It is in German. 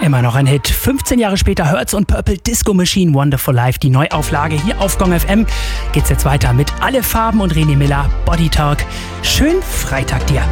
Immer noch ein Hit. 15 Jahre später Hurts und Purple Disco Machine Wonderful Life. Die Neuauflage hier auf Gong FM. Geht's jetzt weiter mit Alle Farben und René Miller, Body Talk. Schönen Freitag dir.